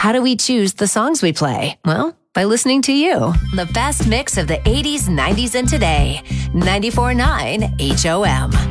how do we choose the songs we play? Well, by listening to you. The best mix of the 80s, 90s, and today. 94.9 HOM.